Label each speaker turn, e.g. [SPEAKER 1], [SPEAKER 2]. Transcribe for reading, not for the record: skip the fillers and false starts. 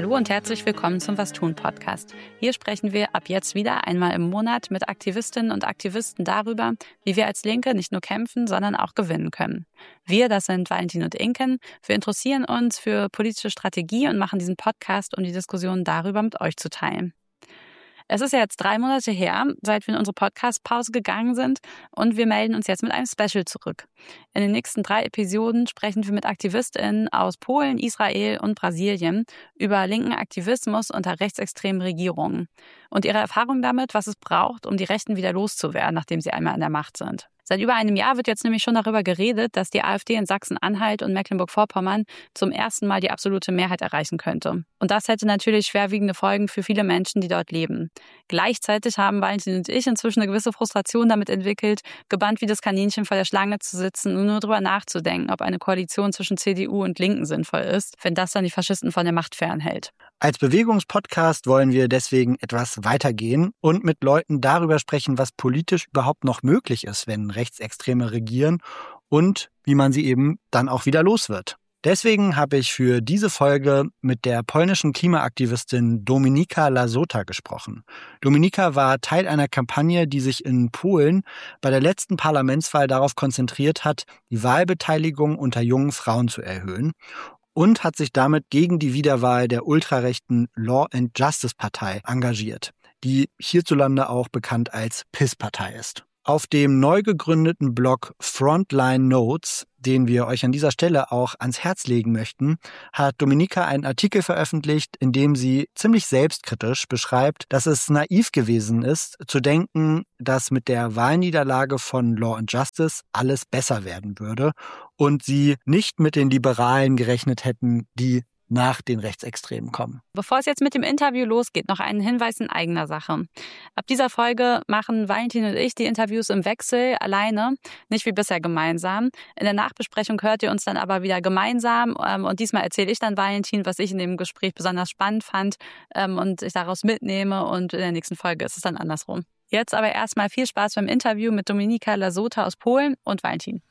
[SPEAKER 1] Hallo und herzlich willkommen zum Was tun Podcast. Hier sprechen wir ab jetzt wieder einmal im Monat mit Aktivistinnen und Aktivisten darüber, wie wir als Linke nicht nur kämpfen, sondern auch gewinnen können. Wir, das sind Valentin und Inken, wir interessieren uns für politische Strategie und machen diesen Podcast, um die Diskussion darüber mit euch zu teilen. Es ist ja jetzt 3 Monate her, seit wir in unsere Podcast-Pause gegangen sind und wir melden uns jetzt mit einem Special zurück. In den nächsten 3 Episoden sprechen wir mit AktivistInnen aus Polen, Israel und Brasilien über linken Aktivismus unter rechtsextremen Regierungen und ihre Erfahrung damit, was es braucht, um die Rechten wieder loszuwerden, nachdem sie einmal an der Macht sind. Seit über einem Jahr wird jetzt nämlich schon darüber geredet, dass die AfD in Sachsen-Anhalt und Mecklenburg-Vorpommern zum ersten Mal die absolute Mehrheit erreichen könnte. Und das hätte natürlich schwerwiegende Folgen für viele Menschen, die dort leben. Gleichzeitig haben Valentin und ich inzwischen eine gewisse Frustration damit entwickelt, gebannt wie das Kaninchen vor der Schlange zu sitzen und nur darüber nachzudenken, ob eine Koalition zwischen CDU und Linken sinnvoll ist, wenn das dann die Faschisten von der Macht fernhält.
[SPEAKER 2] Als Bewegungspodcast wollen wir deswegen etwas weitergehen und mit Leuten darüber sprechen, was politisch überhaupt noch möglich ist, wenn Rechtsextreme regieren und wie man sie eben dann auch wieder los wird. Deswegen habe ich für diese Folge mit der polnischen Klimaaktivistin Dominika Lasota gesprochen. Dominika war Teil einer Kampagne, die sich in Polen bei der letzten Parlamentswahl darauf konzentriert hat, die Wahlbeteiligung unter jungen Frauen zu erhöhen und hat sich damit gegen die Wiederwahl der ultrarechten Law and Justice Partei engagiert, die hierzulande auch bekannt als PiS-Partei ist. Auf dem neu gegründeten Blog Frontline Notes, den wir euch an dieser Stelle auch ans Herz legen möchten, hat Dominika einen Artikel veröffentlicht, in dem sie ziemlich selbstkritisch beschreibt, dass es naiv gewesen ist, zu denken, dass mit der Wahlniederlage von Law and Justice alles besser werden würde und sie nicht mit den Liberalen gerechnet hätten, die nach den Rechtsextremen kommen.
[SPEAKER 1] Bevor es jetzt mit dem Interview losgeht, noch einen Hinweis in eigener Sache. Ab dieser Folge machen Valentin und ich die Interviews im Wechsel alleine, nicht wie bisher gemeinsam. In der Nachbesprechung hört ihr uns dann aber wieder gemeinsam und diesmal erzähle ich dann Valentin, was ich in dem Gespräch besonders spannend fand und ich daraus mitnehme und in der nächsten Folge ist es dann andersrum. Jetzt aber erstmal viel Spaß beim Interview mit Dominika Lasota aus Polen und Valentin.